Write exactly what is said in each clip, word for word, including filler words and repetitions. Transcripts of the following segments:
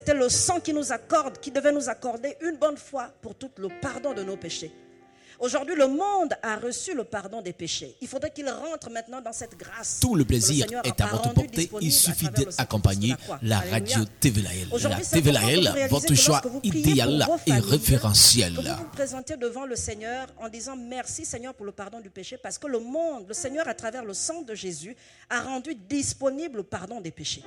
C'était le sang qui nous accorde, qui devait nous accorder une bonne fois pour tout le pardon de nos péchés. Aujourd'hui, le monde a reçu le pardon des péchés. Il faudrait qu'il rentre maintenant dans cette grâce. Tout le plaisir le est à votre portée. Il suffit d'accompagner la radio T V Lahel. La T V Lahel, votre choix idéal et référentiel. Vous vous présentez devant le Seigneur en disant merci Seigneur pour le pardon du péché, parce que le monde, le Seigneur à travers le sang de Jésus a rendu disponible le pardon des péchés.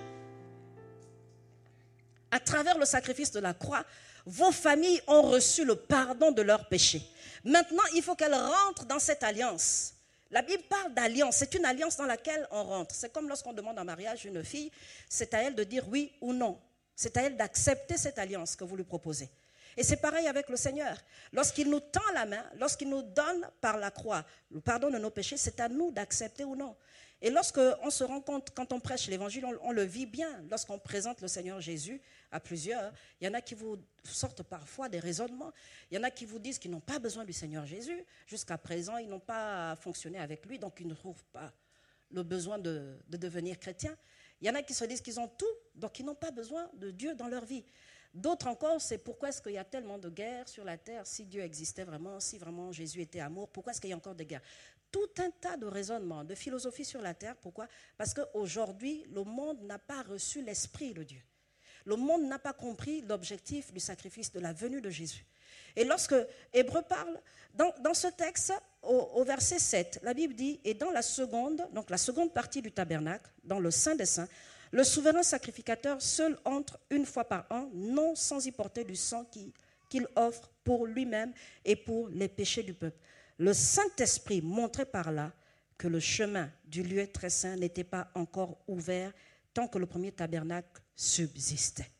À travers le sacrifice de la croix, vos familles ont reçu le pardon de leurs péchés. Maintenant, il faut qu'elles rentrent dans cette alliance. La Bible parle d'alliance. C'est une alliance dans laquelle on rentre. C'est comme lorsqu'on demande en mariage une fille, c'est à elle de dire oui ou non. C'est à elle d'accepter cette alliance que vous lui proposez. Et c'est pareil avec le Seigneur. Lorsqu'il nous tend la main, lorsqu'il nous donne par la croix le pardon de nos péchés, c'est à nous d'accepter ou non. Et lorsqu'on se rend compte, quand on prêche l'évangile, on, on le vit bien. Lorsqu'on présente le Seigneur Jésus à plusieurs, il y en a qui vous sortent parfois des raisonnements. Il y en a qui vous disent qu'ils n'ont pas besoin du Seigneur Jésus. Jusqu'à présent, ils n'ont pas fonctionné avec lui, donc ils ne trouvent pas le besoin de, de devenir chrétiens. Il y en a qui se disent qu'ils ont tout, donc ils n'ont pas besoin de Dieu dans leur vie. D'autres encore, c'est pourquoi est-ce qu'il y a tellement de guerres sur la terre? Si Dieu existait vraiment, si vraiment Jésus était amour, pourquoi est-ce qu'il y a encore des guerres? Tout un tas de raisonnements, de philosophies sur la terre. Pourquoi? Parce qu'aujourd'hui, le monde n'a pas reçu l'esprit de Dieu. Le monde n'a pas compris l'objectif du sacrifice, de la venue de Jésus. Et lorsque Hébreu parle, dans, dans ce texte, au, au verset sept, la Bible dit, et dans la seconde, donc la seconde partie du tabernacle, dans le Saint des Saints, le souverain sacrificateur seul entre une fois par an, non sans y porter du sang qui, qu'il offre pour lui-même et pour les péchés du peuple. Le Saint-Esprit montrait par là que le chemin du lieu très saint n'était pas encore ouvert tant que le premier tabernacle subsistait.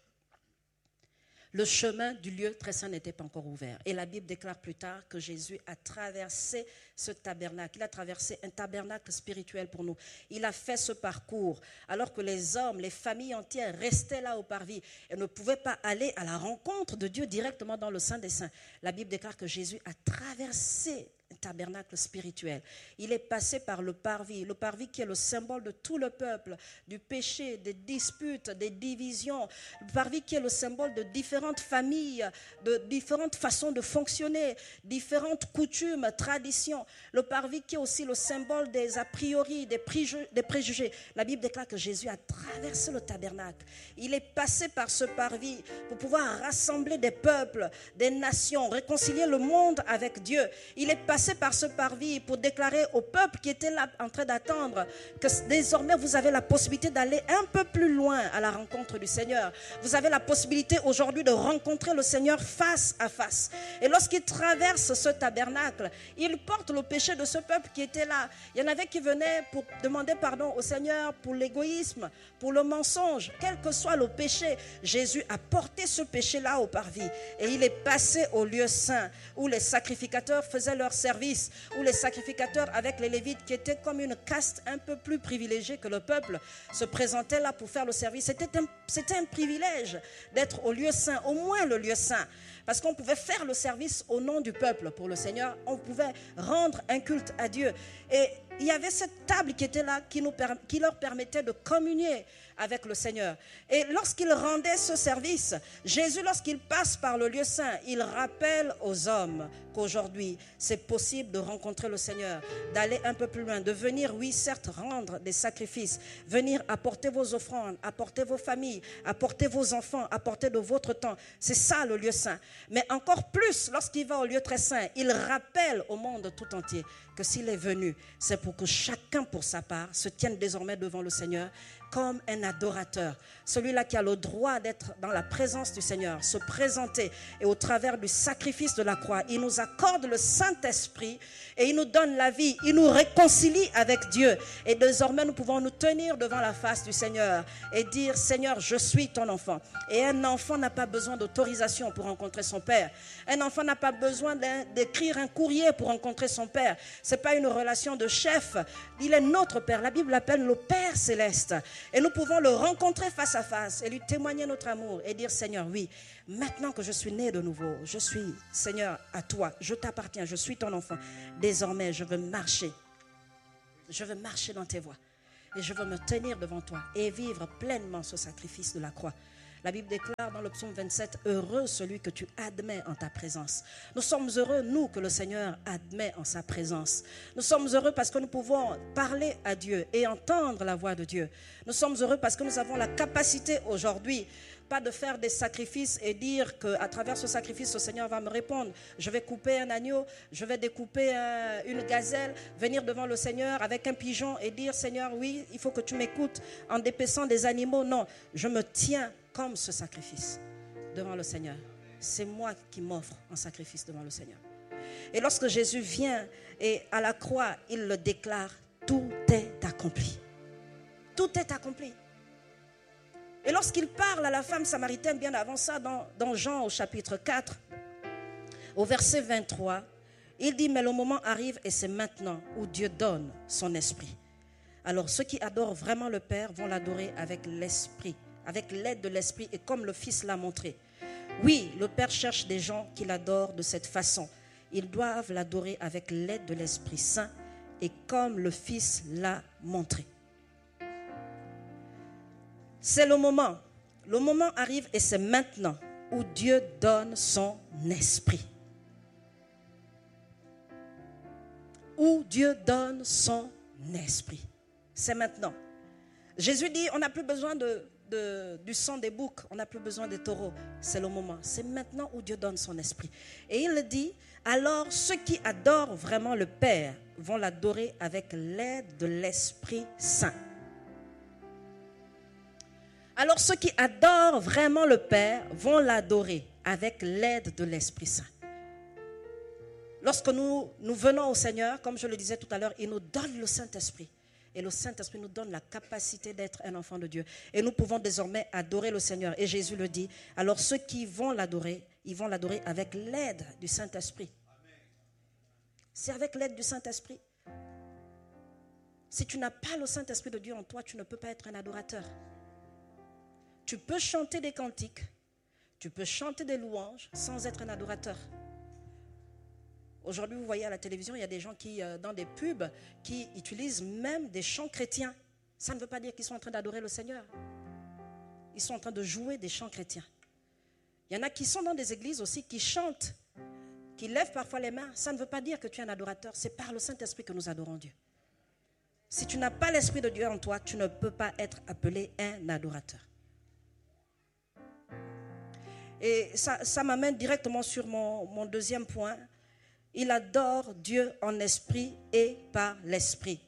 Le chemin du lieu très saint n'était pas encore ouvert. Et la Bible déclare plus tard que Jésus a traversé ce tabernacle. Il a traversé un tabernacle spirituel pour nous. Il a fait ce parcours alors que les hommes, les familles entières restaient là au parvis et ne pouvaient pas aller à la rencontre de Dieu directement dans le Saint des Saints. La Bible déclare que Jésus a traversé un tabernacle spirituel. Il est passé par le parvis, le parvis qui est le symbole de tout le peuple, du péché, des disputes, des divisions, le parvis qui est le symbole de différentes familles, de différentes façons de fonctionner, différentes coutumes, traditions, le parvis qui est aussi le symbole des a priori, des préjugés, des préjugés. La Bible déclare que Jésus a traversé le tabernacle. Il est passé par ce parvis pour pouvoir rassembler des peuples, des nations, réconcilier le monde avec Dieu. Il est passé par ce parvis pour déclarer au peuple qui était là en train d'attendre que désormais vous avez la possibilité d'aller un peu plus loin à la rencontre du Seigneur. Vous avez la possibilité aujourd'hui de rencontrer le Seigneur face à face. Et lorsqu'il traverse ce tabernacle, il porte le péché de ce peuple qui était là. Il y en avait qui venaient pour demander pardon au Seigneur pour l'égoïsme, pour le mensonge, quel que soit le péché. Jésus a porté ce péché-là au parvis et il est passé au lieu saint où les sacrificateurs faisaient leur service, où les sacrificateurs avec les Lévites qui étaient comme une caste un peu plus privilégiée que le peuple se présentaient là pour faire le service. C'était un, c'était un privilège d'être au lieu saint, au moins le lieu saint, parce qu'on pouvait faire le service au nom du peuple pour le Seigneur, on pouvait rendre un culte à Dieu. Et il y avait cette table qui était là, qui, nous, qui leur permettait de communier avec le Seigneur. Et lorsqu'ils rendaient ce service, Jésus, lorsqu'il passe par le lieu saint, il rappelle aux hommes qu'aujourd'hui, c'est possible de rencontrer le Seigneur, d'aller un peu plus loin, de venir, oui, certes, rendre des sacrifices, venir apporter vos offrandes, apporter vos familles, apporter vos enfants, apporter de votre temps. C'est ça le lieu saint. Mais encore plus, lorsqu'il va au lieu très saint, il rappelle au monde tout entier que s'il est venu, c'est pour que chacun pour sa part se tienne désormais devant le Seigneur comme un adorateur, celui-là qui a le droit d'être dans la présence du Seigneur, se présenter, et au travers du sacrifice de la croix, il nous accorde le Saint-Esprit et il nous donne la vie, il nous réconcilie avec Dieu, et désormais nous pouvons nous tenir devant la face du Seigneur et dire: Seigneur, je suis ton enfant. Et un enfant n'a pas besoin d'autorisation pour rencontrer son Père. Un enfant n'a pas besoin d'écrire un courrier pour rencontrer son Père. Ce n'est pas une relation de chef, il est notre Père. La Bible l'appelle le Père céleste. Et nous pouvons le rencontrer face à face et lui témoigner notre amour et dire: Seigneur, oui, maintenant que je suis né de nouveau, je suis, Seigneur, à toi, je t'appartiens, je suis ton enfant. Désormais, je veux marcher. Je veux marcher dans tes voies. Et je veux me tenir devant toi et vivre pleinement ce sacrifice de la croix. La Bible déclare dans le psaume vingt-sept, heureux celui que tu admets en ta présence. Nous sommes heureux, nous, que le Seigneur admet en sa présence. Nous sommes heureux parce que nous pouvons parler à Dieu et entendre la voix de Dieu. Nous sommes heureux parce que nous avons la capacité aujourd'hui, pas de faire des sacrifices et dire qu'à travers ce sacrifice, le Seigneur va me répondre. Je vais couper un agneau, je vais découper un, une gazelle, venir devant le Seigneur avec un pigeon et dire, Seigneur, oui, il faut que tu m'écoutes en dépaissant des animaux. Non, je me tiens comme ce sacrifice devant le Seigneur. C'est moi qui m'offre un sacrifice devant le Seigneur. Et lorsque Jésus vient et à la croix, il le déclare, tout est accompli. Tout est accompli. Et lorsqu'il parle à la femme samaritaine, bien avant ça, dans, dans Jean au chapitre quatre, au verset vingt-trois, il dit, mais le moment arrive et c'est maintenant où Dieu donne son esprit. Alors ceux qui adorent vraiment le Père vont l'adorer avec l'esprit, avec l'aide de l'esprit et comme le Fils l'a montré. Oui, le Père cherche des gens qui l'adorent de cette façon. Ils doivent l'adorer avec l'aide de l'Esprit Saint et comme le Fils l'a montré. C'est le moment. Le moment arrive et c'est maintenant où Dieu donne son esprit. Où Dieu donne son esprit. C'est maintenant. Jésus dit, on n'a plus besoin de, de, du sang des boucs, on n'a plus besoin des taureaux. C'est le moment. C'est maintenant où Dieu donne son esprit. Et il dit, alors ceux qui adorent vraiment le Père vont l'adorer avec l'aide de l'Esprit Saint. Alors ceux qui adorent vraiment le Père vont l'adorer avec l'aide de l'Esprit Saint. Lorsque nous, nous venons au Seigneur, comme je le disais tout à l'heure, il nous donne le Saint-Esprit. Et le Saint-Esprit nous donne la capacité d'être un enfant de Dieu. Et nous pouvons désormais adorer le Seigneur. Et Jésus le dit, alors ceux qui vont l'adorer, ils vont l'adorer avec l'aide du Saint-Esprit. C'est avec l'aide du Saint-Esprit. Si tu n'as pas le Saint-Esprit de Dieu en toi, tu ne peux pas être un adorateur. Tu peux chanter des cantiques, tu peux chanter des louanges sans être un adorateur. Aujourd'hui, vous voyez à la télévision, il y a des gens qui, dans des pubs, qui utilisent même des chants chrétiens. Ça ne veut pas dire qu'ils sont en train d'adorer le Seigneur. Ils sont en train de jouer des chants chrétiens. Il y en a qui sont dans des églises aussi, qui chantent, qui lèvent parfois les mains. Ça ne veut pas dire que tu es un adorateur. C'est par le Saint-Esprit que nous adorons Dieu. Si tu n'as pas l'Esprit de Dieu en toi, tu ne peux pas être appelé un adorateur. Et ça, ça m'amène directement sur mon, mon deuxième point. Il adore Dieu en esprit et par l'esprit.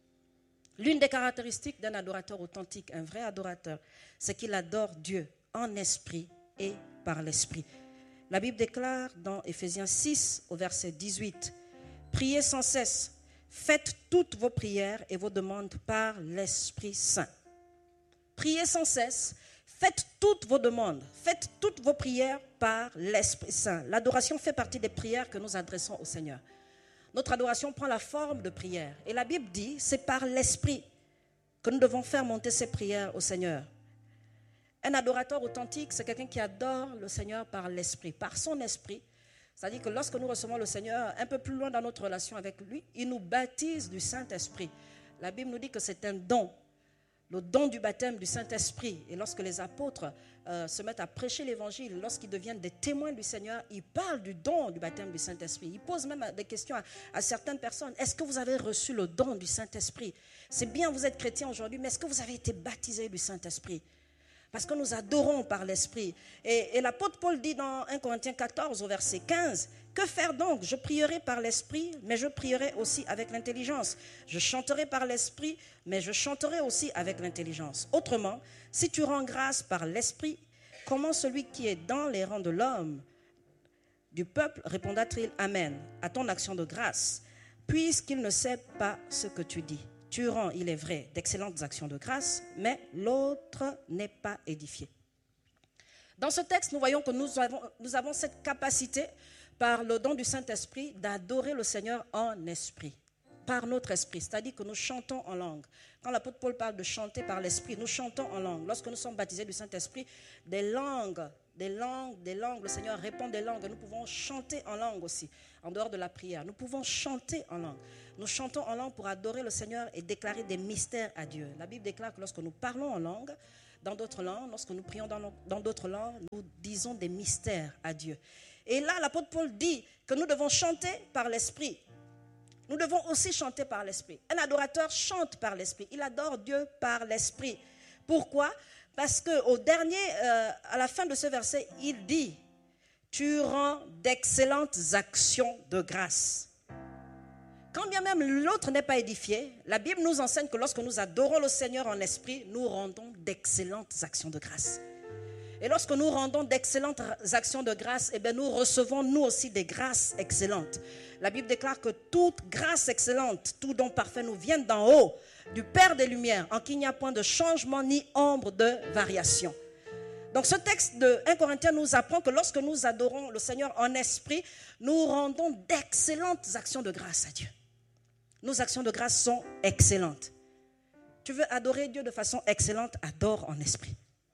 L'une des caractéristiques d'un adorateur authentique, un vrai adorateur, c'est qu'il adore Dieu en esprit et par l'esprit. La Bible déclare dans Éphésiens six au verset dix-huit, « Priez sans cesse, faites toutes vos prières et vos demandes par l'Esprit Saint. » Priez sans cesse. Faites toutes vos demandes, faites toutes vos prières par l'Esprit Saint. L'adoration fait partie des prières que nous adressons au Seigneur. Notre adoration prend la forme de prière. Et la Bible dit, c'est par l'Esprit que nous devons faire monter ces prières au Seigneur. Un adorateur authentique, c'est quelqu'un qui adore le Seigneur par l'Esprit, par son Esprit. C'est-à-dire que lorsque nous recevons le Seigneur, un peu plus loin dans notre relation avec lui, il nous baptise du Saint-Esprit. La Bible nous dit que c'est un don. Le don du baptême du Saint-Esprit. Et lorsque les apôtres euh, se mettent à prêcher l'évangile, lorsqu'ils deviennent des témoins du Seigneur, ils parlent du don du baptême du Saint-Esprit. Ils posent même des questions à, à certaines personnes. Est-ce que vous avez reçu le don du Saint-Esprit? C'est bien, vous êtes chrétien aujourd'hui, mais est-ce que vous avez été baptisé du Saint-Esprit? Parce que nous adorons par l'Esprit. Et, et l'apôtre Paul dit dans un Corinthiens quatorze au verset quinze, « Que faire donc? Je prierai par l'Esprit, mais je prierai aussi avec l'intelligence. Je chanterai par l'Esprit, mais je chanterai aussi avec l'intelligence. » Autrement, si tu rends grâce par l'Esprit, comment celui qui est dans les rangs de l'homme, du peuple, répondra-t-il « Amen » à ton action de grâce, puisqu'il ne sait pas ce que tu dis. Tu rends, il est vrai, d'excellentes actions de grâce, mais l'autre n'est pas édifié. Dans ce texte, nous voyons que nous avons, nous avons cette capacité, par le don du Saint-Esprit, d'adorer le Seigneur en esprit, par notre esprit. C'est-à-dire que nous chantons en langue. Quand l'apôtre Paul parle de chanter par l'esprit, nous chantons en langue. Lorsque nous sommes baptisés du Saint-Esprit, des langues, des langues, des langues, le Seigneur répand des langues. Nous pouvons chanter en langue aussi, en dehors de la prière. Nous pouvons chanter en langue. Nous chantons en langue pour adorer le Seigneur et déclarer des mystères à Dieu. La Bible déclare que lorsque nous parlons en langue, dans d'autres langues, lorsque nous prions dans, dans d'autres langues, nous disons des mystères à Dieu. Et là, l'apôtre Paul dit que nous devons chanter par l'Esprit. Nous devons aussi chanter par l'Esprit. Un adorateur chante par l'Esprit. Il adore Dieu par l'Esprit. Pourquoi? Parce qu'au dernier, euh, à la fin de ce verset, il dit « Tu rends d'excellentes actions de grâce ». Quand bien même l'autre n'est pas édifié, la Bible nous enseigne que lorsque nous adorons le Seigneur en esprit, nous rendons d'excellentes actions de grâce. Et lorsque nous rendons d'excellentes actions de grâce, eh bien nous recevons nous aussi des grâces excellentes. La Bible déclare que toute grâce excellente, tout don parfait nous vient d'en haut, du Père des Lumières, en qui il n'y a point de changement ni ombre de variation. Donc ce texte de premier Corinthiens nous apprend que lorsque nous adorons le Seigneur en esprit, nous rendons d'excellentes actions de grâce à Dieu. Nos actions de grâce sont excellentes. Tu veux adorer Dieu de façon excellente, adore en esprit.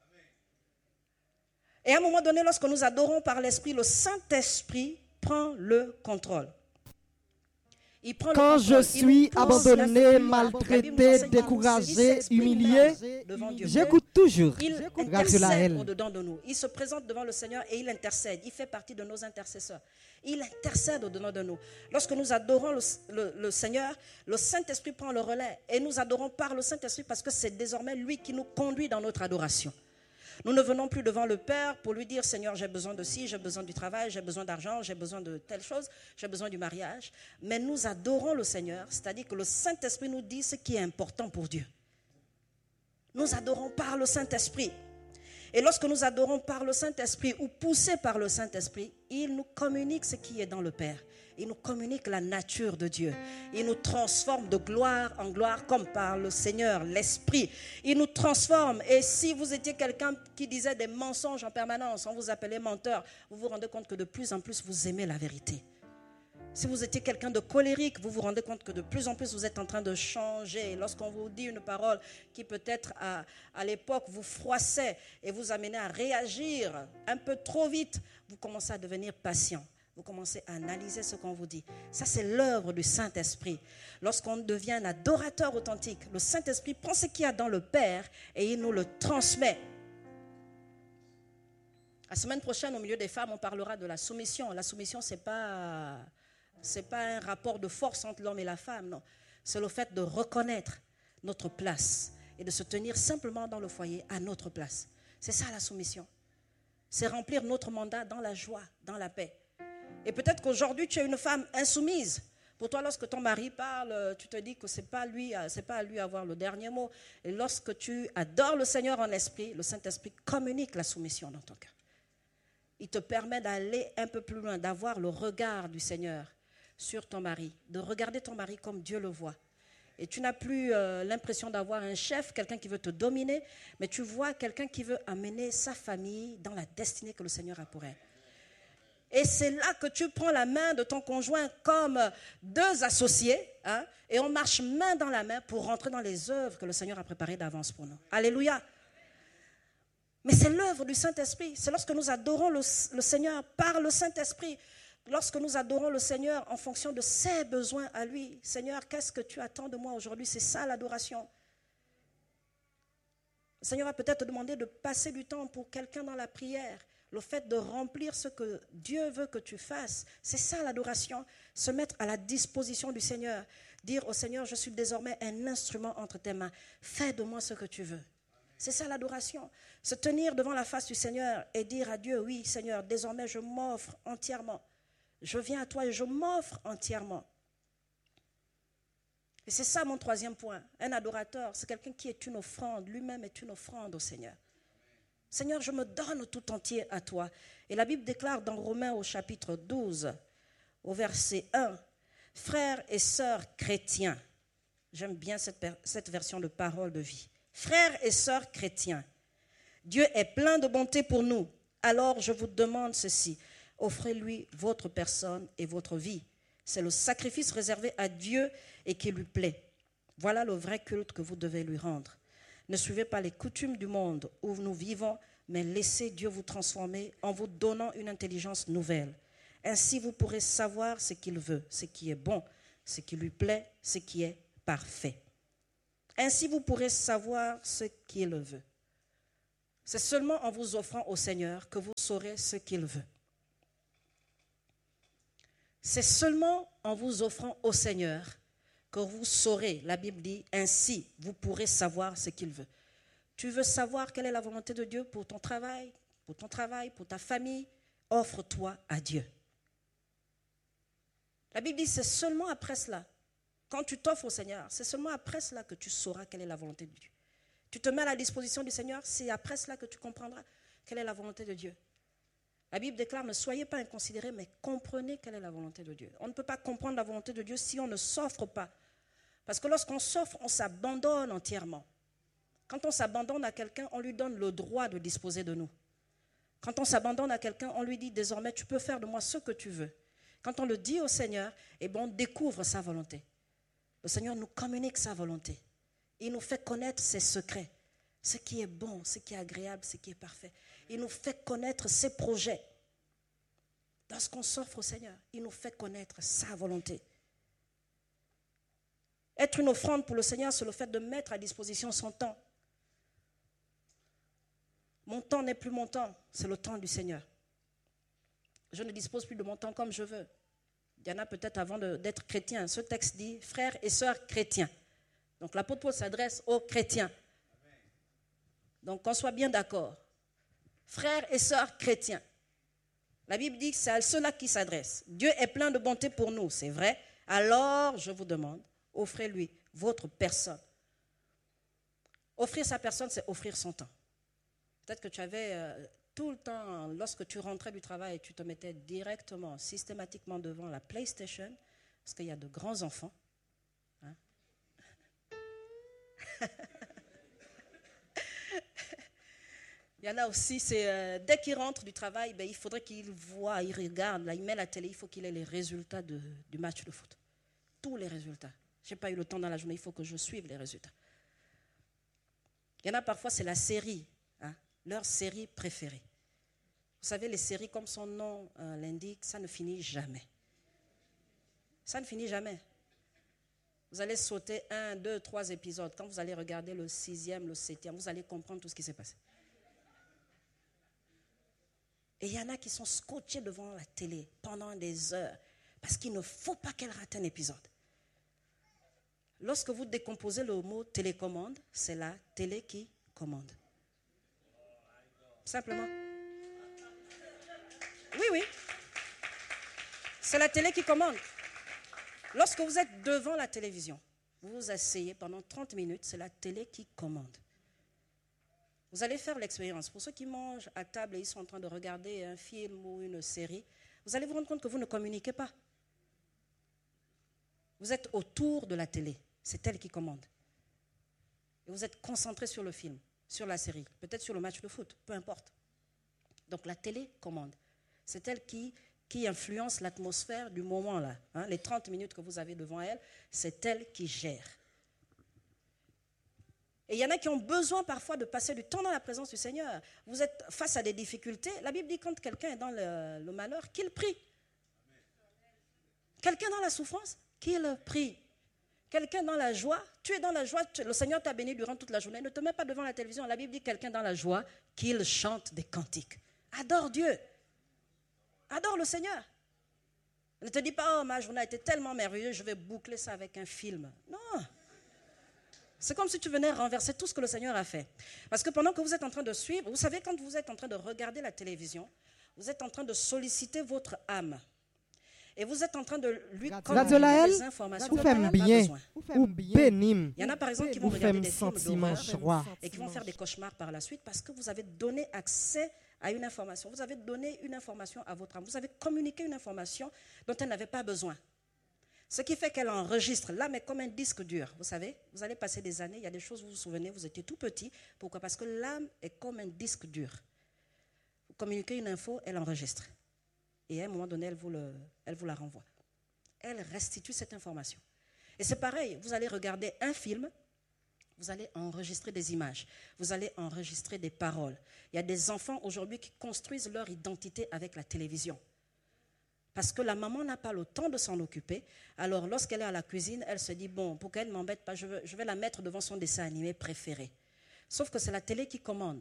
Et à un moment donné, lorsque nous adorons par l'Esprit, le Saint-Esprit prend le contrôle. Il prend Quand le contrôle. je suis abandonné, maltraité, découragé, humilié, j'écoute toujours. Il intercède au-dedans de nous. Il se présente devant le Seigneur et il intercède. Il fait partie de nos intercesseurs. Il intercède au-dedans de nous. Lorsque nous adorons le, le, le Seigneur, le Saint-Esprit prend le relais. Et nous adorons par le Saint-Esprit parce que c'est désormais lui qui nous conduit dans notre adoration. Nous ne venons plus devant le Père pour lui dire « Seigneur, j'ai besoin de ci, j'ai besoin du travail, j'ai besoin d'argent, j'ai besoin de telle chose, j'ai besoin du mariage. » Mais nous adorons le Seigneur, c'est-à-dire que le Saint-Esprit nous dit ce qui est important pour Dieu. Nous adorons par le Saint-Esprit. Et lorsque nous adorons par le Saint-Esprit ou poussés par le Saint-Esprit, il nous communique ce qui est dans le Père. Il nous communique la nature de Dieu. Il nous transforme de gloire en gloire comme par le Seigneur, l'Esprit. Il nous transforme. Et si vous étiez quelqu'un qui disait des mensonges en permanence, on vous appelait menteur, vous vous rendez compte que de plus en plus vous aimez la vérité. Si vous étiez quelqu'un de colérique, vous vous rendez compte que de plus en plus vous êtes en train de changer. Lorsqu'on vous dit une parole qui peut-être à, à l'époque vous froissait et vous amenait à réagir un peu trop vite, vous commencez à devenir patient. Vous commencez à analyser ce qu'on vous dit. Ça, c'est l'œuvre du Saint-Esprit. Lorsqu'on devient un adorateur authentique, le Saint-Esprit prend ce qu'il y a dans le Père et il nous le transmet. La semaine prochaine, au milieu des femmes, on parlera de la soumission. La soumission, ce n'est pas, c'est pas un rapport de force entre l'homme et la femme, non. C'est le fait de reconnaître notre place et de se tenir simplement dans le foyer à notre place. C'est ça la soumission. C'est remplir notre mandat dans la joie, dans la paix. Et peut-être qu'aujourd'hui, tu es une femme insoumise. Pour toi, lorsque ton mari parle, tu te dis que ce n'est pas lui, c'est pas à lui avoir le dernier mot. Et lorsque tu adores le Seigneur en esprit, le Saint-Esprit communique la soumission dans ton cœur. Il te permet d'aller un peu plus loin, d'avoir le regard du Seigneur sur ton mari, de regarder ton mari comme Dieu le voit. Et tu n'as plus euh, l'impression d'avoir un chef, quelqu'un qui veut te dominer, mais tu vois quelqu'un qui veut amener sa famille dans la destinée que le Seigneur a pour elle. Et c'est là que tu prends la main de ton conjoint comme deux associés, hein, et on marche main dans la main pour rentrer dans les œuvres que le Seigneur a préparées d'avance pour nous. Alléluia. Mais c'est l'œuvre du Saint-Esprit. C'est lorsque nous adorons le, le Seigneur par le Saint-Esprit, lorsque nous adorons le Seigneur en fonction de ses besoins à lui. Seigneur, qu'est-ce que tu attends de moi aujourd'hui? C'est ça l'adoration. Le Seigneur va peut-être te demander de passer du temps pour quelqu'un dans la prière. Le fait de remplir ce que Dieu veut que tu fasses, c'est ça l'adoration. Se mettre à la disposition du Seigneur. Dire au Seigneur, je suis désormais un instrument entre tes mains. Fais de moi ce que tu veux. C'est ça l'adoration. Se tenir devant la face du Seigneur et dire à Dieu, oui Seigneur, désormais je m'offre entièrement. Je viens à toi et je m'offre entièrement. Et c'est ça mon troisième point. Un adorateur, c'est quelqu'un qui est une offrande. Lui-même est une offrande au Seigneur. Seigneur, je me donne tout entier à toi. Et la Bible déclare dans Romains au chapitre douze, au verset un, « Frères et sœurs chrétiens », j'aime bien cette, cette version de parole de vie, « Frères et sœurs chrétiens, Dieu est plein de bonté pour nous. Alors je vous demande ceci, offrez-lui votre personne et votre vie. C'est le sacrifice réservé à Dieu et qui lui plaît. Voilà le vrai culte que vous devez lui rendre. Ne suivez pas les coutumes du monde où nous vivons, mais laissez Dieu vous transformer en vous donnant une intelligence nouvelle. Ainsi, vous pourrez savoir ce qu'il veut, ce qui est bon, ce qui lui plaît, ce qui est parfait. Ainsi, vous pourrez savoir ce qu'il veut. C'est seulement en vous offrant au Seigneur que vous saurez ce qu'il veut. C'est seulement en vous offrant au Seigneur que vous saurez, la Bible dit, ainsi vous pourrez savoir ce qu'il veut. Tu veux savoir quelle est la volonté de Dieu pour ton travail, pour ton travail, pour ta famille, offre-toi à Dieu. La Bible dit, c'est seulement après cela, quand tu t'offres au Seigneur, c'est seulement après cela que tu sauras quelle est la volonté de Dieu. Tu te mets à la disposition du Seigneur, c'est après cela que tu comprendras quelle est la volonté de Dieu. La Bible déclare, ne soyez pas inconsidérés, mais comprenez quelle est la volonté de Dieu. On ne peut pas comprendre la volonté de Dieu si on ne s'offre pas. Parce que lorsqu'on s'offre, on s'abandonne entièrement. Quand on s'abandonne à quelqu'un, on lui donne le droit de disposer de nous. Quand on s'abandonne à quelqu'un, on lui dit désormais, tu peux faire de moi ce que tu veux. Quand on le dit au Seigneur, eh bien, on découvre sa volonté. Le Seigneur nous communique sa volonté. Il nous fait connaître ses secrets, ce qui est bon, ce qui est agréable, ce qui est parfait. Il nous fait connaître ses projets. Lorsqu'on s'offre au Seigneur, il nous fait connaître sa volonté. Être une offrande pour le Seigneur, c'est le fait de mettre à disposition son temps. Mon temps n'est plus mon temps, c'est le temps du Seigneur. Je ne dispose plus de mon temps comme je veux. Il y en a peut-être avant de, d'être chrétien. Ce texte dit, frères et sœurs chrétiens. Donc l'apôtre Paul s'adresse aux chrétiens. Donc qu'on soit bien d'accord. Frères et sœurs chrétiens. La Bible dit que c'est à ceux-là qui s'adresse. Dieu est plein de bonté pour nous, c'est vrai. Alors, je vous demande, offrez-lui votre personne. Offrir sa personne, c'est offrir son temps. Peut-être que tu avais euh, tout le temps, lorsque tu rentrais du travail, tu te mettais directement, systématiquement devant la PlayStation, parce qu'il y a de grands enfants. Hein? Il y en a aussi, c'est euh, dès qu'il rentre du travail, ben, il faudrait qu'il voit, il regarde, là, il met la télé, il faut qu'il ait les résultats de, du match de foot. Tous les résultats. Je n'ai pas eu le temps dans la journée, il faut que je suive les résultats. Il y en a parfois, c'est la série, hein, leur série préférée. Vous savez, les séries, comme son nom euh, l'indique, ça ne finit jamais. Ça ne finit jamais. Vous allez sauter un, deux, trois épisodes. Quand vous allez regarder le sixième, le septième, vous allez comprendre tout ce qui s'est passé. Et il y en a qui sont scotchés devant la télé pendant des heures parce qu'il ne faut pas qu'elle rate un épisode. Lorsque vous décomposez le mot télécommande, c'est la télé qui commande. Simplement. Oui, oui. C'est la télé qui commande. Lorsque vous êtes devant la télévision, vous vous asseyez pendant trente minutes, c'est la télé qui commande. Vous allez faire l'expérience. Pour ceux qui mangent à table et ils sont en train de regarder un film ou une série, vous allez vous rendre compte que vous ne communiquez pas. Vous êtes autour de la télé. C'est elle qui commande. Et vous êtes concentré sur le film, sur la série, peut-être sur le match de foot, peu importe. Donc la télé commande. C'est elle qui, qui influence l'atmosphère du moment là. Hein, les trente minutes que vous avez devant elle, c'est elle qui gère. Et il y en a qui ont besoin parfois de passer du temps dans la présence du Seigneur. Vous êtes face à des difficultés. La Bible dit quand quelqu'un est dans le, le malheur, qu'il prie. Quelqu'un dans la souffrance, qu'il prie. Quelqu'un dans la joie, tu es dans la joie, le Seigneur t'a béni durant toute la journée. Ne te mets pas devant la télévision. La Bible dit quelqu'un dans la joie, qu'il chante des cantiques. Adore Dieu. Adore le Seigneur. Ne te dis pas, oh ma journée a été tellement merveilleuse, je vais boucler ça avec un film. Non. C'est comme si tu venais renverser tout ce que le Seigneur a fait. Parce que pendant que vous êtes en train de suivre, vous savez, quand vous êtes en train de regarder la télévision, vous êtes en train de solliciter votre âme. Et vous êtes en train de lui communiquer des informations dont elle n'a pas besoin. Il y en a par exemple qui vont regarder des films d'horreur et qui vont faire des cauchemars par la suite parce que vous avez donné accès à une information. Vous avez donné une information à votre âme. Vous avez communiqué une information dont elle n'avait pas besoin. Ce qui fait qu'elle enregistre l'âme est comme un disque dur. Vous savez, vous allez passer des années, il y a des choses, vous vous souvenez, vous étiez tout petit. Pourquoi? Parce que l'âme est comme un disque dur. Vous communiquez une info, elle enregistre. Et à un moment donné, elle vous, le, elle vous la renvoie. Elle restitue cette information. Et c'est pareil, vous allez regarder un film, vous allez enregistrer des images, vous allez enregistrer des paroles. Il y a des enfants aujourd'hui qui construisent leur identité avec la télévision. Parce que la maman n'a pas le temps de s'en occuper. Alors, lorsqu'elle est à la cuisine, elle se dit, bon, pour qu'elle ne m'embête pas, je, veux, je vais la mettre devant son dessin animé préféré. Sauf que c'est la télé qui commande.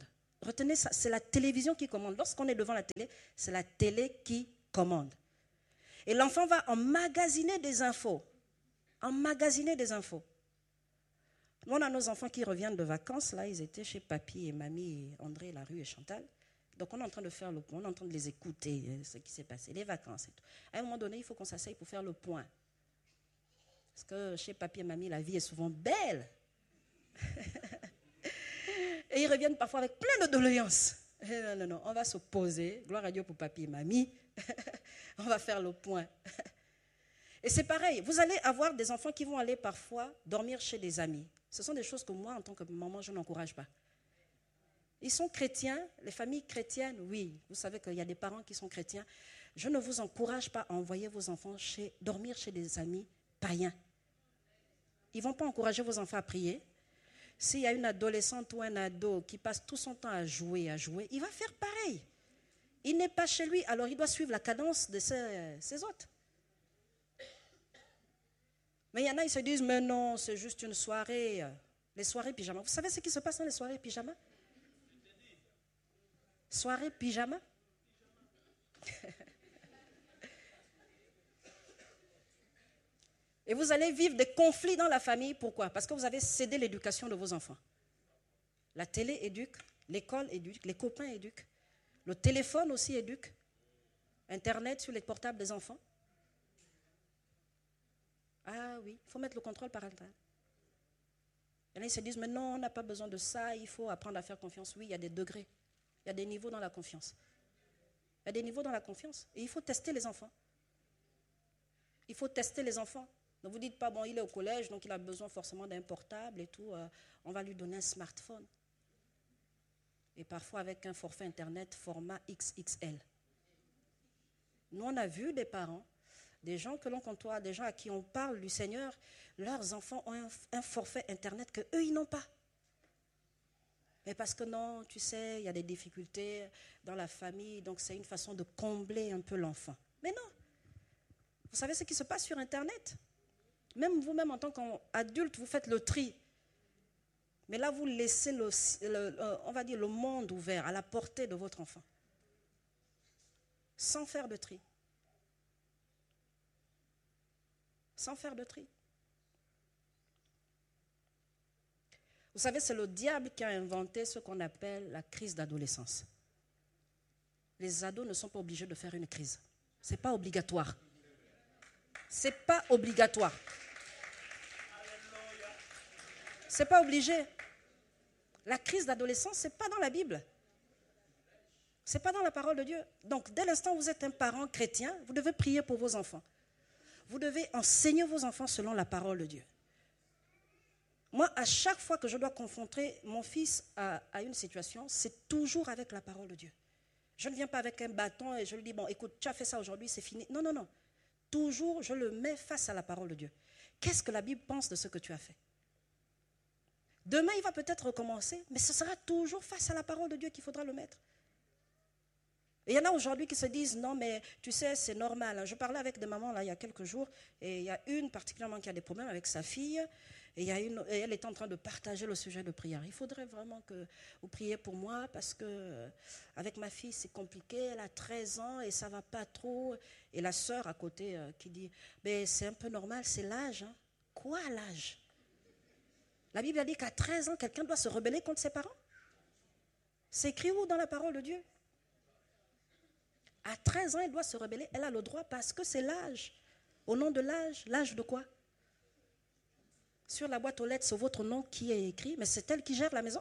retenez ça, c'est la télévision qui commande. Lorsqu'on est devant la télé, c'est la télé qui commande. Et l'enfant va emmagasiner des infos. Emmagasiner des infos. Nous, on a nos enfants qui reviennent de vacances. Là, ils étaient chez papy et mamie, et André, Larue et Chantal. Donc, on est en train de faire le point, on est en train de les écouter, ce qui s'est passé, les vacances et tout. À un moment donné, il faut qu'on s'asseye pour faire le point. Parce que chez papy et mamie, la vie est souvent belle. Et ils reviennent parfois avec plein de doléances. Non, non, non, on va se poser. Gloire à Dieu pour papy et mamie. On va faire le point. Et c'est pareil, vous allez avoir des enfants qui vont aller parfois dormir chez des amis. Ce sont des choses que moi, en tant que maman, je n'encourage pas. Ils sont chrétiens, les familles chrétiennes, oui. Vous savez qu'il y a des parents qui sont chrétiens. Je ne vous encourage pas à envoyer vos enfants chez, dormir chez des amis païens. Ils ne vont pas encourager vos enfants à prier. S'il y a une adolescente ou un ado qui passe tout son temps à jouer, à jouer, il va faire pareil. Il n'est pas chez lui, alors il doit suivre la cadence de ses, ses hôtes. Mais il y en a, ils se disent, mais non, c'est juste une soirée. Les soirées pyjama. Vous savez ce qui se passe dans les soirées pyjama? Soirée pyjama. Et vous allez vivre des conflits dans la famille. Pourquoi? Parce que vous avez cédé l'éducation de vos enfants. La télé éduque, l'école éduque, les copains éduquent, le téléphone aussi éduque, Internet sur les portables des enfants. Ah oui, il faut mettre le contrôle parental. Et là, ils se disent, mais non, on n'a pas besoin de ça, il faut apprendre à faire confiance. Oui, il y a des degrés, il y a des niveaux dans la confiance. Il y a des niveaux dans la confiance. Et il faut tester les enfants. Il faut tester les enfants. Ne vous dites pas, bon, il est au collège, donc il a besoin forcément d'un portable et tout. Euh, on va lui donner un smartphone. Et parfois avec un forfait Internet format X X L. Nous, on a vu des parents, des gens que l'on côtoie, des gens à qui on parle du Seigneur, leurs enfants ont un, un forfait Internet qu'eux, ils n'ont pas. Mais parce que non, tu sais, il y a des difficultés dans la famille, donc c'est une façon de combler un peu l'enfant. Mais non. Vous savez ce qui se passe sur Internet? Même vous-même, en tant qu'adulte, vous faites le tri. Mais là, vous laissez, le, le, on va dire, le monde ouvert à la portée de votre enfant. Sans faire de tri. Sans faire de tri. Vous savez, c'est le diable qui a inventé ce qu'on appelle la crise d'adolescence. Les ados ne sont pas obligés de faire une crise. Ce n'est pas obligatoire. Ce n'est pas obligatoire. Ce n'est pas obligé. La crise d'adolescence, ce n'est pas dans la Bible. Ce n'est pas dans la parole de Dieu. Donc, dès l'instant où vous êtes un parent chrétien, vous devez prier pour vos enfants. Vous devez enseigner vos enfants selon la parole de Dieu. Moi, à chaque fois que je dois confronter mon fils à, à une situation, c'est toujours avec la parole de Dieu. Je ne viens pas avec un bâton et je lui dis, bon, écoute, tu as fait ça aujourd'hui, c'est fini. Non, non, non. Toujours, je le mets face à la parole de Dieu. Qu'est-ce que la Bible pense de ce que tu as fait? Demain, il va peut-être recommencer, mais ce sera toujours face à la parole de Dieu qu'il faudra le mettre. Et il y en a aujourd'hui qui se disent, non, mais tu sais, c'est normal. Je parlais avec des mamans là, il y a quelques jours, et il y a une particulièrement qui a des problèmes avec sa fille, et, il y a une, et elle est en train de partager le sujet de prière. Il faudrait vraiment que vous priez pour moi, parce que avec ma fille, c'est compliqué, elle a treize ans, et ça ne va pas trop. Et la sœur à côté euh, qui dit, mais c'est un peu normal, c'est l'âge. Hein. Quoi l'âge? La Bible a dit qu'à treize ans, quelqu'un doit se rebeller contre ses parents. C'est écrit où dans la parole de Dieu? À treize ans, elle doit se rebeller. Elle a le droit parce que c'est l'âge. Au nom de l'âge, l'âge de quoi? Sur la boîte aux lettres, c'est votre nom qui est écrit, mais c'est elle qui gère la maison.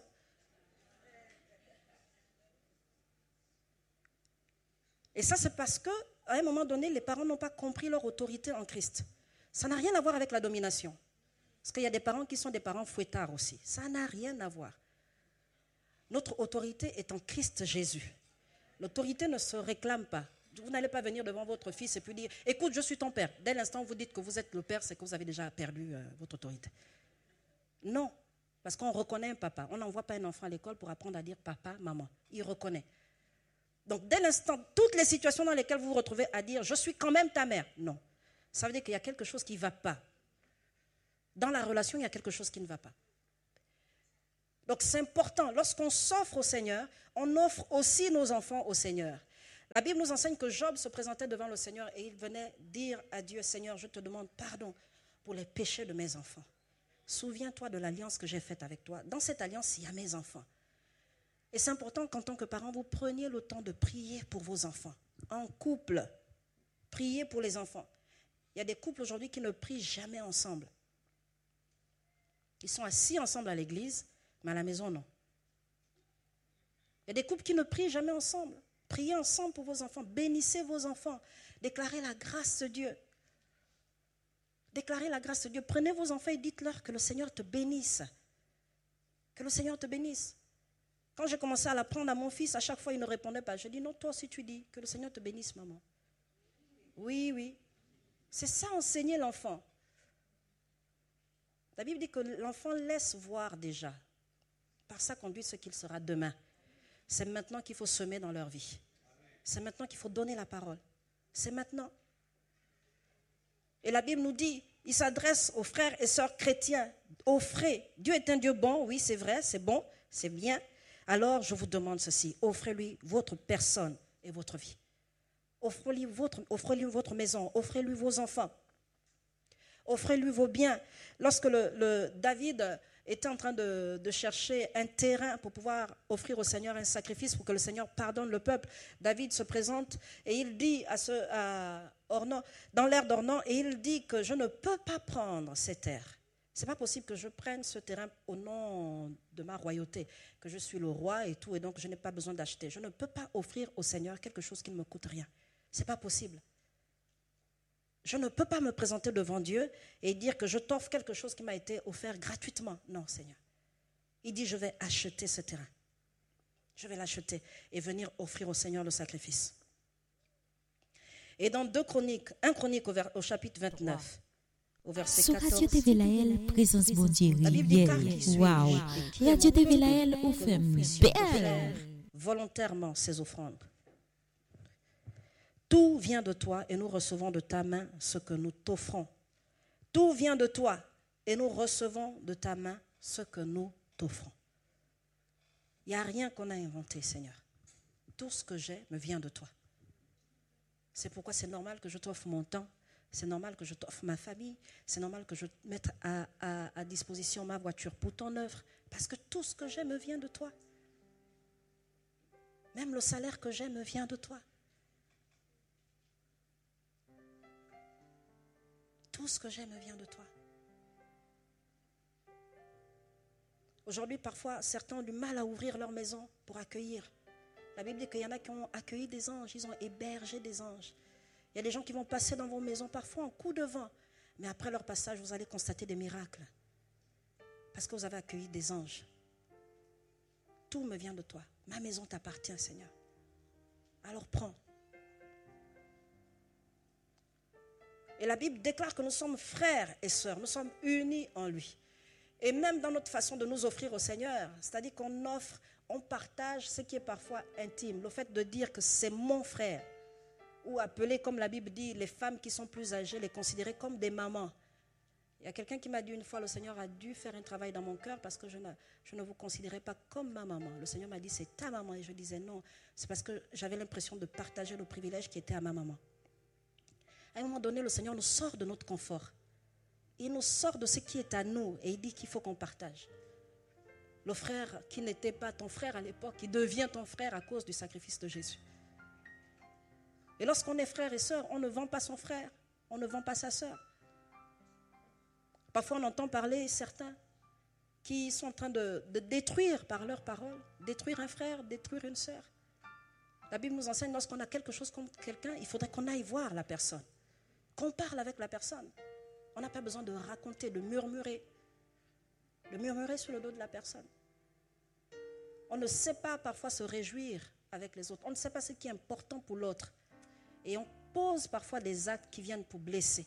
Et ça, c'est parce qu'à un moment donné, les parents n'ont pas compris leur autorité en Christ. Ça n'a rien à voir avec la domination. Parce qu'il y a des parents qui sont des parents fouettards aussi. Ça n'a rien à voir. Notre autorité est en Christ Jésus. L'autorité ne se réclame pas. Vous n'allez pas venir devant votre fils et puis dire, écoute, je suis ton père. Dès l'instant où vous dites que vous êtes le père, c'est que vous avez déjà perdu euh, votre autorité. Non, parce qu'on reconnaît un papa. On n'envoie pas un enfant à l'école pour apprendre à dire papa, maman. Il reconnaît. Donc, dès l'instant, toutes les situations dans lesquelles vous vous retrouvez à dire, je suis quand même ta mère. Non. Ça veut dire qu'il y a quelque chose qui ne va pas. Dans la relation, il y a quelque chose qui ne va pas. Donc c'est important, lorsqu'on s'offre au Seigneur, on offre aussi nos enfants au Seigneur. La Bible nous enseigne que Job se présentait devant le Seigneur et il venait dire à Dieu, Seigneur, je te demande pardon pour les péchés de mes enfants. Souviens-toi de l'alliance que j'ai faite avec toi. Dans cette alliance, il y a mes enfants. Et c'est important qu'en tant que parents, vous preniez le temps de prier pour vos enfants. En couple, priez pour les enfants. Il y a des couples aujourd'hui qui ne prient jamais ensemble. Ils sont assis ensemble à l'église, mais à la maison, non. Il y a des couples qui ne prient jamais ensemble. Priez ensemble pour vos enfants. Bénissez vos enfants. Déclarez la grâce de Dieu. Déclarez la grâce de Dieu. Prenez vos enfants et dites-leur que le Seigneur te bénisse. Que le Seigneur te bénisse. Quand j'ai commencé à l'apprendre à mon fils, à chaque fois, il ne répondait pas. Je dis, non, toi aussi tu dis que le Seigneur te bénisse, maman. Oui, oui. C'est ça, enseigner l'enfant. La Bible dit que l'enfant laisse voir déjà. Par sa conduite, ce qu'il sera demain. C'est maintenant qu'il faut semer dans leur vie. C'est maintenant qu'il faut donner la parole. C'est maintenant. Et la Bible nous dit, il s'adresse aux frères et sœurs chrétiens. Offrez. Dieu est un Dieu bon, oui, c'est vrai, c'est bon, c'est bien. Alors, je vous demande ceci. Offrez-lui votre personne et votre vie. Offrez-lui votre, offrez-lui votre maison. Offrez-lui vos enfants. Offrez-lui vos biens. Lorsque le, le David était en train de, de chercher un terrain pour pouvoir offrir au Seigneur un sacrifice pour que le Seigneur pardonne le peuple, David se présente et il dit à ce, à Ornan, dans l'air d'Ornan, et il dit que je ne peux pas prendre ces terres. Ce n'est pas possible que je prenne ce terrain au nom de ma royauté, que je suis le roi et tout, et donc je n'ai pas besoin d'acheter. Je ne peux pas offrir au Seigneur quelque chose qui ne me coûte rien. Ce n'est pas possible. Je ne peux pas me présenter devant Dieu et dire que je t'offre quelque chose qui m'a été offert gratuitement. Non, Seigneur. Il dit, je vais acheter ce terrain. Je vais l'acheter et venir offrir au Seigneur le sacrifice. Et dans deux Chroniques, un Chronique au, au chapitre vingt-neuf, au verset quatorze. Sur Radio T V Laël, présence bon Dieu. Waouh. Radio T V Laël, au fait belle. Volontairement ses offrandes. Tout vient de toi et nous recevons de ta main ce que nous t'offrons. Tout vient de toi et nous recevons de ta main ce que nous t'offrons. Il n'y a rien qu'on a inventé, Seigneur. Tout ce que j'ai me vient de toi. C'est pourquoi c'est normal que je t'offre mon temps. C'est normal que je t'offre ma famille. C'est normal que je mette à, à, à disposition ma voiture pour ton œuvre. Parce que tout ce que j'ai me vient de toi. Même le salaire que j'ai me vient de toi. Tout ce que j'ai me vient de toi. Aujourd'hui, parfois, certains ont du mal à ouvrir leur maison pour accueillir. La Bible dit qu'il y en a qui ont accueilli des anges, ils ont hébergé des anges. Il y a des gens qui vont passer dans vos maisons, parfois en coup de vent. Mais après leur passage, vous allez constater des miracles. Parce que vous avez accueilli des anges. Tout me vient de toi. Ma maison t'appartient, Seigneur. Alors prends. Et la Bible déclare que nous sommes frères et sœurs, nous sommes unis en lui. Et même dans notre façon de nous offrir au Seigneur, c'est-à-dire qu'on offre, on partage ce qui est parfois intime. Le fait de dire que c'est mon frère, ou appeler, comme la Bible dit, les femmes qui sont plus âgées, les considérer comme des mamans. Il y a quelqu'un qui m'a dit une fois, le Seigneur a dû faire un travail dans mon cœur parce que je ne, je ne vous considérais pas comme ma maman. Le Seigneur m'a dit, c'est ta maman. Et je disais non, c'est parce que j'avais l'impression de partager le privilège qui était à ma maman. À un moment donné, le Seigneur nous sort de notre confort. Il nous sort de ce qui est à nous et il dit qu'il faut qu'on partage. Le frère qui n'était pas ton frère à l'époque, il devient ton frère à cause du sacrifice de Jésus. Et lorsqu'on est frère et sœur, on ne vend pas son frère, on ne vend pas sa sœur. Parfois, on entend parler certains qui sont en train de, de détruire par leurs paroles, détruire un frère, détruire une sœur. La Bible nous enseigne, lorsqu'on a quelque chose contre quelqu'un, il faudrait qu'on aille voir la personne, qu'on parle avec la personne. On n'a pas besoin de raconter, de murmurer, de murmurer sur le dos de la personne. On ne sait pas parfois se réjouir avec les autres. On ne sait pas ce qui est important pour l'autre. Et on pose parfois des actes qui viennent pour blesser.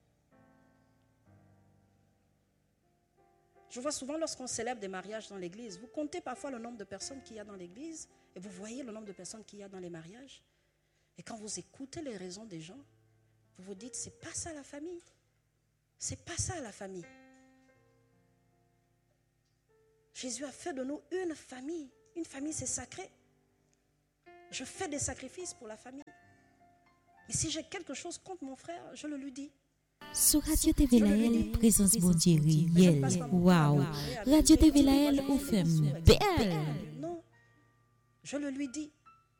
Je vois souvent lorsqu'on célèbre des mariages dans l'église, vous comptez parfois le nombre de personnes qu'il y a dans l'église et vous voyez le nombre de personnes qu'il y a dans les mariages. Et quand vous écoutez les raisons des gens, vous vous dites, c'est pas ça la famille. C'est pas ça la famille. Jésus a fait de nous une famille. Une famille, c'est sacré. Je fais des sacrifices pour la famille. Mais si j'ai quelque chose contre mon frère, je le lui dis. Sur Radio T V Lael, présence bon Dieu réel. Waouh. Radio T V Lael, ou fait belle. Non, je le lui dis.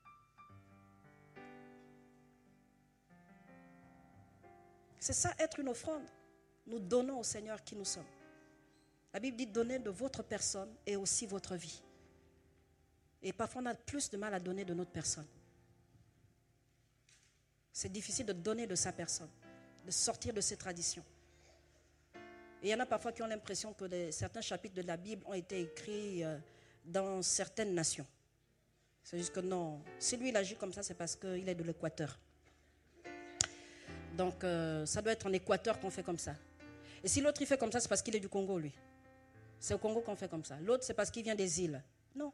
C'est ça, être une offrande. Nous donnons au Seigneur qui nous sommes. La Bible dit donner de votre personne et aussi votre vie. Et parfois on a plus de mal à donner de notre personne. C'est difficile de donner de sa personne, de sortir de ses traditions. Et il y en a parfois qui ont l'impression que les, certains chapitres de la Bible ont été écrits euh, dans certaines nations. C'est juste que non, si lui il agit comme ça, c'est parce qu'il est de l'Équateur. Donc euh, ça doit être en Équateur qu'on fait comme ça. Et si l'autre il fait comme ça, c'est parce qu'il est du Congo, lui. C'est au Congo qu'on fait comme ça. L'autre, c'est parce qu'il vient des îles. Non.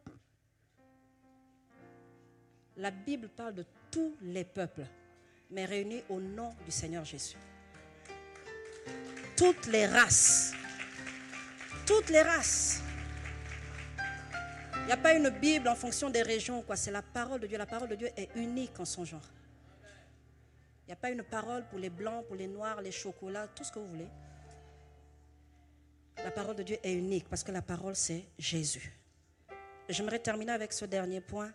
La Bible parle de tous les peuples, mais réunis au nom du Seigneur Jésus. Toutes les races. Toutes les races. Il n'y a pas une Bible en fonction des régions, quoi. C'est la parole de Dieu. La parole de Dieu est unique en son genre. Il n'y a pas une parole pour les blancs, pour les noirs, les chocolats, tout ce que vous voulez. La parole de Dieu est unique parce que la parole, c'est Jésus. J'aimerais terminer avec ce dernier point.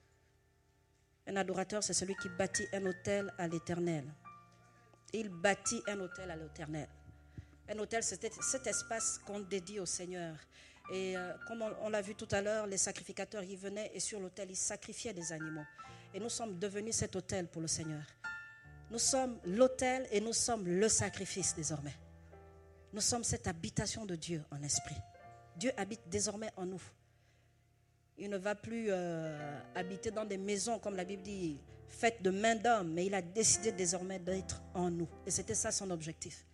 Un adorateur, c'est celui qui bâtit un autel à l'Éternel. Il bâtit un autel à l'Éternel. Un autel, c'est cet espace qu'on dédie au Seigneur. Et euh, comme on, on l'a vu tout à l'heure, les sacrificateurs, ils venaient et sur l'autel, ils sacrifiaient des animaux. Et nous sommes devenus cet autel pour le Seigneur. Nous sommes l'autel et nous sommes le sacrifice désormais. Nous sommes cette habitation de Dieu en esprit. Dieu habite désormais en nous. Il ne va plus euh, habiter dans des maisons, comme la Bible dit, faites de main d'homme, mais il a décidé désormais d'être en nous. Et c'était ça son objectif.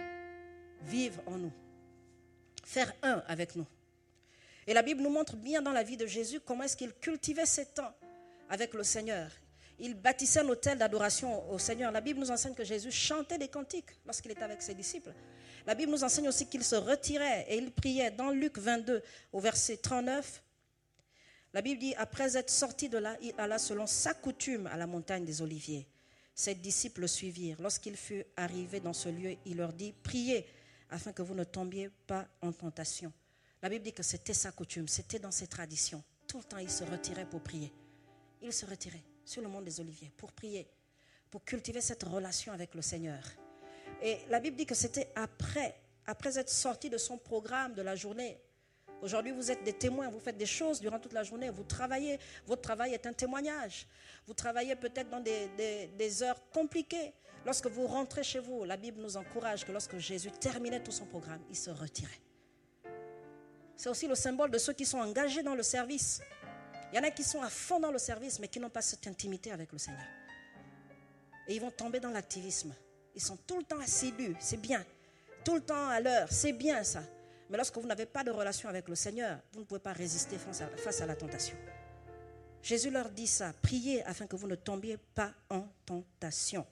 Vivre en nous. Faire un avec nous. Et la Bible nous montre bien dans la vie de Jésus comment est-ce qu'il cultivait ses temps avec le Seigneur. Il bâtissait un autel d'adoration au Seigneur. La Bible nous enseigne que Jésus chantait des cantiques lorsqu'il était avec ses disciples. La Bible nous enseigne aussi qu'il se retirait et il priait. Dans Luc vingt-deux, au verset trente-neuf, la Bible dit, après être sorti de là, il alla selon sa coutume à la montagne des Oliviers. Ses disciples le suivirent. Lorsqu'il fut arrivé dans ce lieu, il leur dit, priez afin que vous ne tombiez pas en tentation. La Bible dit que c'était sa coutume, c'était dans ses traditions. Tout le temps, il se retirait pour prier. Il se retirait sur le mont des Oliviers pour prier, pour cultiver cette relation avec le Seigneur. Et la Bible dit que c'était après, après être sorti de son programme de la journée. Aujourd'hui, vous êtes des témoins, vous faites des choses durant toute la journée, vous travaillez, votre travail est un témoignage. Vous travaillez peut-être dans des, des, des heures compliquées. Lorsque vous rentrez chez vous, la Bible nous encourage que lorsque Jésus terminait tout son programme, il se retirait. C'est aussi le symbole de ceux qui sont engagés dans le service. Il y en a qui sont à fond dans le service, mais qui n'ont pas cette intimité avec le Seigneur. Et ils vont tomber dans l'activisme. Ils sont tout le temps assidus, c'est bien. Tout le temps à l'heure, c'est bien ça. Mais lorsque vous n'avez pas de relation avec le Seigneur, vous ne pouvez pas résister face à, face à la tentation. Jésus leur dit ça, priez afin que vous ne tombiez pas en tentation.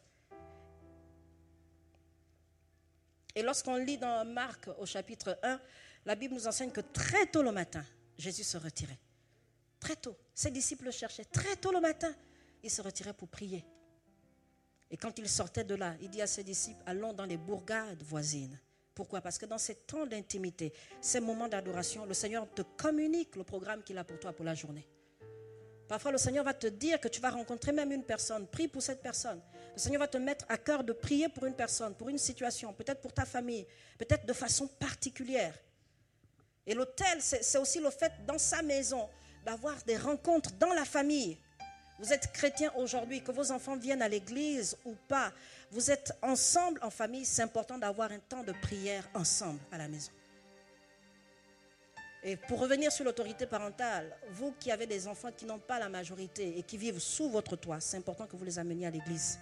Et lorsqu'on lit dans Marc au chapitre un, la Bible nous enseigne que très tôt le matin, Jésus se retirait. Très tôt, ses disciples le cherchaient. Très tôt le matin, il se retirait pour prier. Et quand il sortait de là, il dit à ses disciples, allons dans les bourgades voisines. Pourquoi? Parce que dans ces temps d'intimité, ces moments d'adoration, le Seigneur te communique le programme qu'il a pour toi pour la journée. Parfois, le Seigneur va te dire que tu vas rencontrer même une personne. Prie pour cette personne. Le Seigneur va te mettre à cœur de prier pour une personne, pour une situation, peut-être pour ta famille, peut-être de façon particulière. Et l'autel, c'est, c'est aussi le fait dans sa maison d'avoir des rencontres dans la famille. Vous êtes chrétien aujourd'hui, que vos enfants viennent à l'église ou pas, vous êtes ensemble en famille, c'est important d'avoir un temps de prière ensemble à la maison. Et pour revenir sur l'autorité parentale, vous qui avez des enfants qui n'ont pas la majorité et qui vivent sous votre toit, c'est important que vous les ameniez à l'église.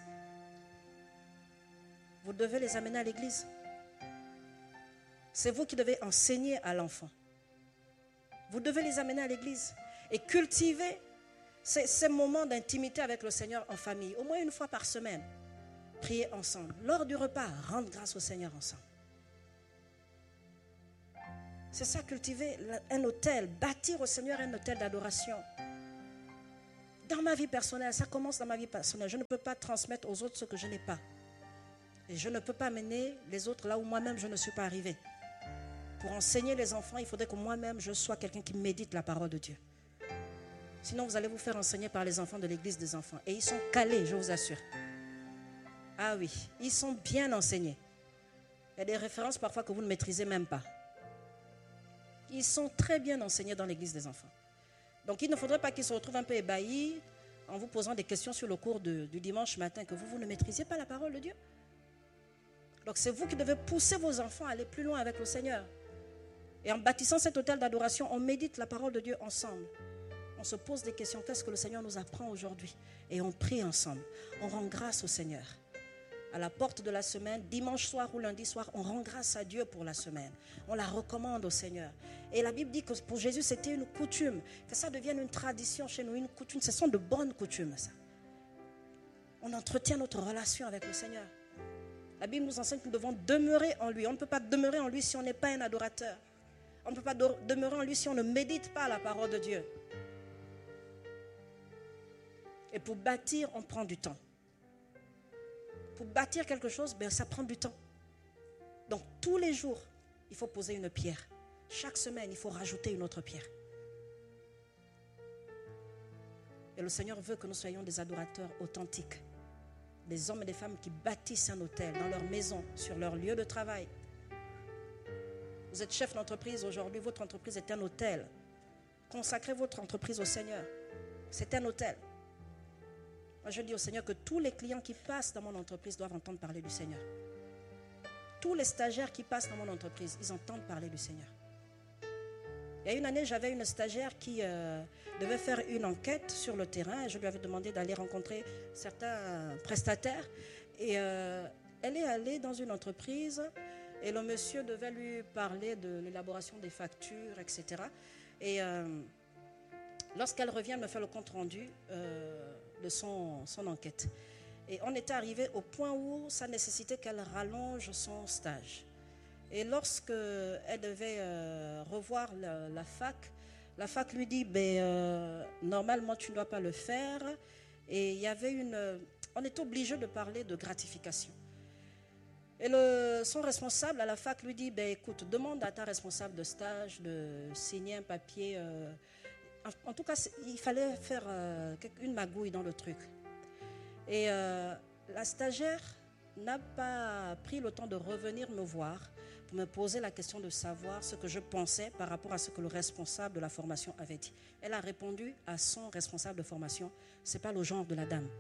Vous devez les amener à l'église. C'est vous qui devez enseigner à l'enfant. Vous devez les amener à l'église et cultiver ces, ces moments d'intimité avec le Seigneur en famille, au moins une fois par semaine. Priez ensemble. Lors du repas, rendre grâce au Seigneur ensemble. C'est ça, cultiver un autel, bâtir au Seigneur un autel d'adoration. Dans ma vie personnelle, ça commence dans ma vie personnelle. Je ne peux pas transmettre aux autres ce que je n'ai pas. Et je ne peux pas mener les autres là où moi-même je ne suis pas arrivé. Pour enseigner les enfants, il faudrait que moi-même je sois quelqu'un qui médite la parole de Dieu. Sinon, vous allez vous faire enseigner par les enfants de l'église des enfants. Et ils sont calés, je vous assure. Ah oui, ils sont bien enseignés. Il y a des références parfois que vous ne maîtrisez même pas. Ils sont très bien enseignés dans l'église des enfants. Donc, il ne faudrait pas qu'ils se retrouvent un peu ébahis en vous posant des questions sur le cours de, du dimanche matin, que vous, vous ne maîtrisiez pas la parole de Dieu. Donc, c'est vous qui devez pousser vos enfants à aller plus loin avec le Seigneur. Et en bâtissant cet autel d'adoration, on médite la parole de Dieu ensemble. On se pose des questions. Qu'est-ce que le Seigneur nous apprend aujourd'hui? Et on prie ensemble. On rend grâce au Seigneur. À la porte de la semaine, dimanche soir ou lundi soir, on rend grâce à Dieu pour la semaine. On la recommande au Seigneur. Et la Bible dit que pour Jésus, c'était une coutume. Que ça devienne une tradition chez nous, une coutume. Ce sont de bonnes coutumes, ça. On entretient notre relation avec le Seigneur. La Bible nous enseigne que nous devons demeurer en lui. On ne peut pas demeurer en lui si on n'est pas un adorateur. On ne peut pas demeurer en lui si on ne médite pas la parole de Dieu. Et pour bâtir, on prend du temps. Pour bâtir quelque chose, ben, ça prend du temps. Donc, tous les jours, il faut poser une pierre. Chaque semaine, il faut rajouter une autre pierre. Et le Seigneur veut que nous soyons des adorateurs authentiques. Des hommes et des femmes qui bâtissent un autel dans leur maison, sur leur lieu de travail. Vous êtes chef d'entreprise aujourd'hui, votre entreprise est un autel. Consacrez votre entreprise au Seigneur. C'est un autel. Moi, je dis au Seigneur que tous les clients qui passent dans mon entreprise doivent entendre parler du Seigneur. Tous les stagiaires qui passent dans mon entreprise, ils entendent parler du Seigneur. Il y a une année, j'avais une stagiaire qui euh, devait faire une enquête sur le terrain. Et je lui avais demandé d'aller rencontrer certains prestataires. Et euh, elle est allée dans une entreprise et le monsieur devait lui parler de l'élaboration des factures, et cetera. Et euh, lorsqu'elle revient, elle me fait le compte rendu euh, de son, son enquête. Et on était arrivé au point où ça nécessitait qu'elle rallonge son stage. Et lorsque elle devait euh, revoir la, la fac, la fac lui dit ben, euh, normalement tu ne dois pas le faire. Et il y avait une, on était obligé de parler de gratification. Et le, son responsable à la fac lui dit ben, écoute, demande à ta responsable de stage de signer un papier. Euh, en, en tout cas, il fallait faire euh, une magouille dans le truc. Et euh, la stagiaire n'a pas pris le temps de revenir me voir pour me poser la question de savoir ce que je pensais par rapport à ce que le responsable de la formation avait dit. Elle a répondu à son responsable de formation, ce n'est pas le genre de la dame.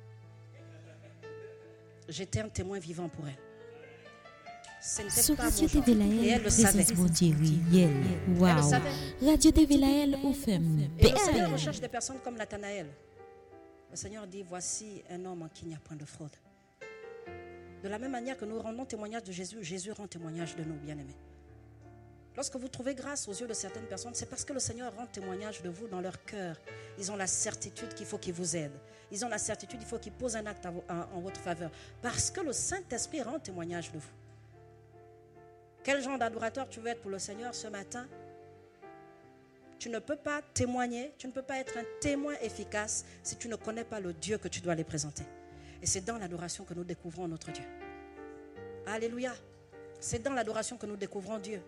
J'étais un témoin vivant pour elle. Ce n'était pas mon genre. Et elle le savait. Wow. Radio T V Laël ou Femme. Et le Seigneur recherche des personnes comme Nathanaël. Le Seigneur dit, voici un homme en qui il n'y a point de fraude. De la même manière que nous rendons témoignage de Jésus, Jésus rend témoignage de nous, bien-aimés. Lorsque vous trouvez grâce aux yeux de certaines personnes, c'est parce que le Seigneur rend témoignage de vous dans leur cœur. Ils ont la certitude qu'il faut qu'ils vous aident. Ils ont la certitude qu'il faut qu'ils posent un acte en, en, en votre faveur. Parce que le Saint-Esprit rend témoignage de vous. Quel genre d'adorateur tu veux être pour le Seigneur ce matin? Tu ne peux pas témoigner, tu ne peux pas être un témoin efficace si tu ne connais pas le Dieu que tu dois aller présenter. Et c'est dans l'adoration que nous découvrons notre Dieu. Alléluia. C'est dans l'adoration que nous découvrons Dieu.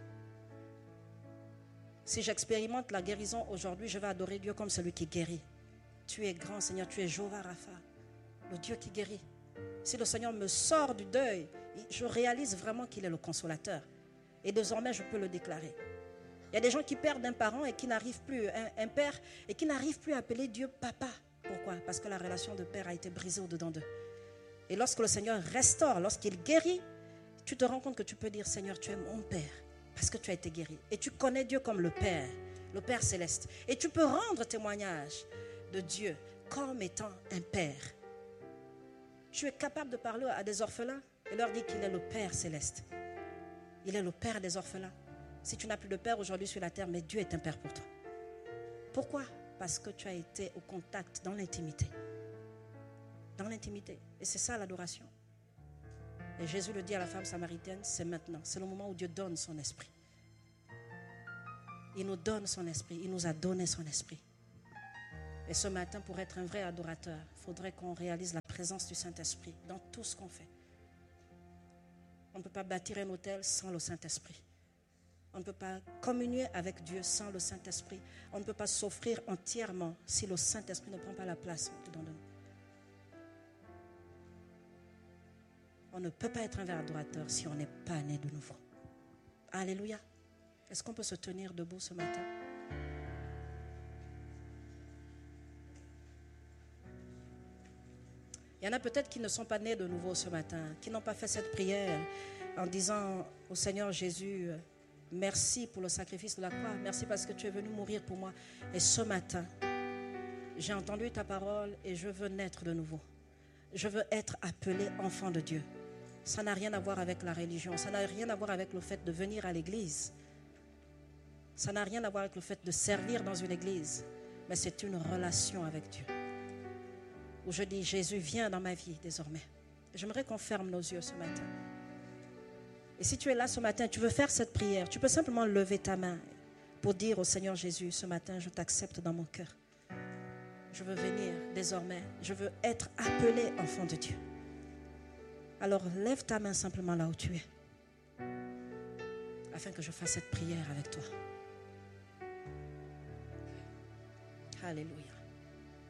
Si j'expérimente la guérison aujourd'hui, je vais adorer Dieu comme celui qui guérit. Tu es grand, Seigneur, tu es Jéhovah Rapha, le Dieu qui guérit. Si le Seigneur me sort du deuil, je réalise vraiment qu'il est le consolateur. Et désormais, je peux le déclarer. Il y a des gens qui perdent un parent et qui n'arrivent plus, un, un père, et qui n'arrivent plus à appeler Dieu papa. Pourquoi? Parce que la relation de père a été brisée au-dedans d'eux. Et lorsque le Seigneur restaure, lorsqu'il guérit, tu te rends compte que tu peux dire, Seigneur, tu es mon Père, parce que tu as été guéri. Et tu connais Dieu comme le Père, le Père céleste. Et tu peux rendre témoignage de Dieu comme étant un Père. Tu es capable de parler à des orphelins et leur dire qu'il est le Père céleste. Il est le Père des orphelins. Si tu n'as plus de Père aujourd'hui sur la terre, mais Dieu est un Père pour toi. Pourquoi? Parce que tu as été au contact, dans l'intimité. Dans l'intimité. Et c'est ça l'adoration. Et Jésus le dit à la femme samaritaine, c'est maintenant. C'est le moment où Dieu donne son esprit. Il nous donne son esprit. Il nous a donné son esprit. Et ce matin, pour être un vrai adorateur, il faudrait qu'on réalise la présence du Saint-Esprit dans tout ce qu'on fait. On ne peut pas bâtir un hôtel sans le Saint-Esprit. On ne peut pas communier avec Dieu sans le Saint-Esprit. On ne peut pas s'offrir entièrement si le Saint-Esprit ne prend pas la place dans nous. On ne peut pas être un vrai adorateur si on n'est pas né de nouveau. Alléluia. Est-ce qu'on peut se tenir debout ce matin? Il y en a peut-être qui ne sont pas nés de nouveau ce matin, qui n'ont pas fait cette prière en disant au Seigneur Jésus, merci pour le sacrifice de la croix, merci parce que tu es venu mourir pour moi. Et ce matin, j'ai entendu ta parole et je veux naître de nouveau. Je veux être appelé enfant de Dieu. Ça n'a rien à voir avec la religion, ça n'a rien à voir avec le fait de venir à l'église. Ça n'a rien à voir avec le fait de servir dans une église, mais c'est une relation avec Dieu. Où je dis, Jésus, viens dans ma vie désormais. J'aimerais qu'on ferme nos yeux ce matin. Et si tu es là ce matin, tu veux faire cette prière, tu peux simplement lever ta main pour dire au Seigneur Jésus, ce matin, je t'accepte dans mon cœur. Je veux venir désormais, je veux être appelé enfant de Dieu. Alors lève ta main simplement là où tu es, afin que je fasse cette prière avec toi. Alléluia.